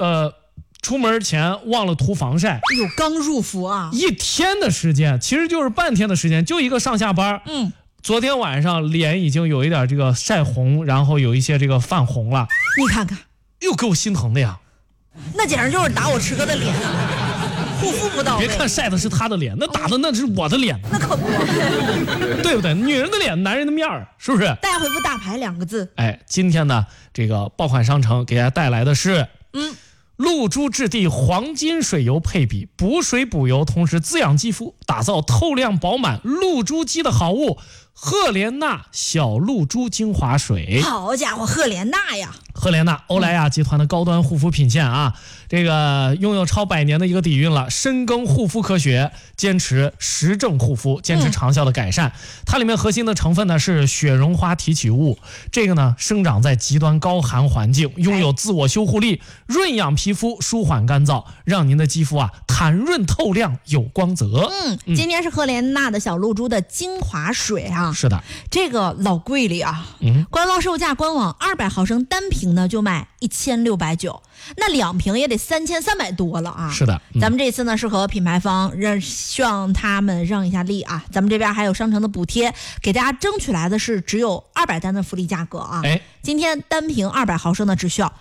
出门前忘了涂防晒， 有刚入伏啊 ，1天的时间，其实就是半天的时间，就一个上下班。昨天晚上脸已经有一点这个晒红，然后有一些这个泛红了。 你看看， 又给我心疼的呀！ 那简直就是打我车的脸，护肤不到位。 别看晒的是他的脸，那打的那是我的脸， 那可不， 对不对？女人的脸，男人的面儿，是不是？ 大家回复大牌2个字。 今天呢，这个爆款商城给大家带来的是，露珠质地黄金水油配比，补水补油，同时滋养肌肤，打造透亮饱满露珠肌的好物。赫莲娜小露珠精华水， 好家伙，赫莲娜呀！ 赫莲娜欧莱雅集团的高端护肤品线啊，这个拥有超100年的一个底蕴了，深耕护肤科学，坚持实证护肤，坚持长效的改善。它里面核心的成分呢是雪绒花提取物，这个呢生长在极端高寒环境，拥有自我修护力，润养皮肤，舒缓干燥，让您的肌肤啊弹润透亮有光泽。 今天是赫莲娜的小露珠的精华水啊， 是的， 这个老贵了啊，官方售价官网200毫升单瓶呢就卖1690，那2瓶也得3300多了啊。 是的， 咱们这次呢是和品牌方希望他们让一下利啊，咱们这边还有商城的补贴，给大家争取来的是只有200单的福利价格啊。今天单瓶200毫升呢只需要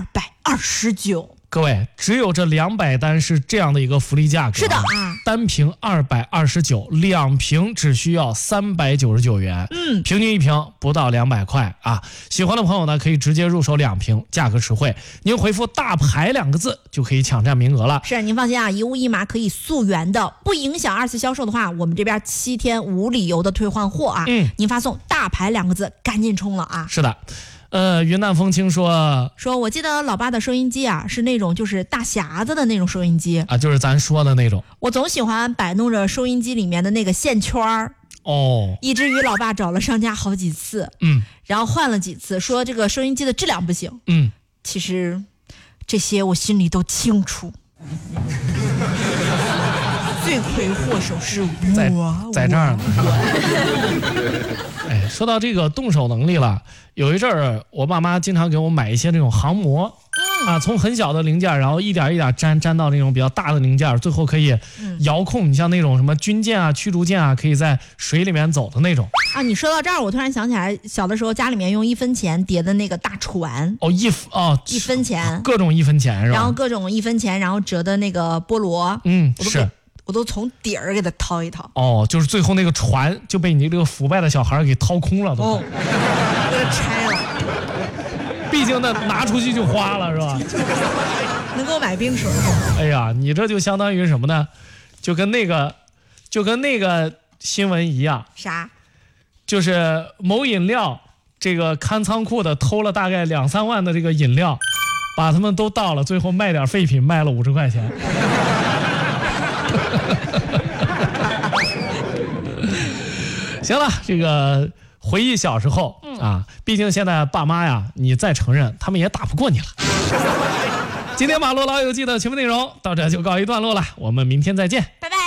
229。 各位，只有这200单是这样的一个福利价格。 是的啊， 单瓶229，2瓶只需要399元。平均1瓶不到200块啊。喜欢的朋友呢，可以直接入手2瓶，价格实惠。您回复大牌2个字就可以抢占名额了。 是，您放心啊，一物一码可以溯源的，不影响2次销售的话，我们这边7天无理由的退换货啊。您发送大牌2个字，赶紧冲了啊。 是的。云淡风轻说我记得老爸的收音机啊是那种就是大匣子的那种收音机啊，就是咱说的那种。 我总喜欢摆弄着收音机里面的那个线圈儿以至于老爸找了商家好几次，然后换了几次，说这个收音机的质量不行。其实这些我心里都清楚。罪魁祸首是我， 在这儿呢。说到这个动手能力了，有一阵儿我爸妈经常给我买一些这种航模啊，从很小的零件，然后一点一点粘到那种比较大的零件，最后可以遥控。你像那种什么军舰啊、驱逐舰啊，可以在水里面走的那种啊。你说到这儿，我突然想起来，小的时候家里面用1分钱叠的那个大船1分钱， 各种1分钱是吧？ 然后各种1分钱，然后折的那个菠萝，我都从底儿给它掏一掏。 就是最后那个船就被你这个腐败的小孩给掏空了，都给它拆了。 毕竟那拿出去就花了，是吧？ 能给我买冰水。 哎呀，你这就相当于什么呢？就跟那个新闻一样。 啥？ 就是某饮料这个看仓库的偷了大概2-3万的这个饮料，把他们都倒了，最后卖点废品卖了50块钱。行了，这个回忆小时候啊，毕竟现在爸妈呀，你再承认他们也打不过你了。今天马路老友记的全部内容到这就告一段落了，我们明天再见， 拜拜。